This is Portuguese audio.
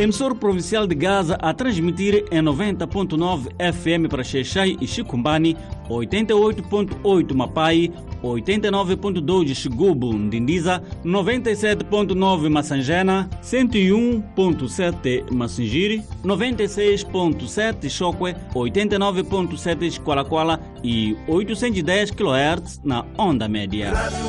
Emissor provincial de Gaza a transmitir em 90.9 FM para Xai-Xai e Chicumbani, 88.8 Mapai, 89.2 de Xigubu, Ndindiza, 97.9 Massangena, 101.7 Massingiri, 96.7 Chokwe, 89.7 Kwalakwala e 810 kHz na onda média.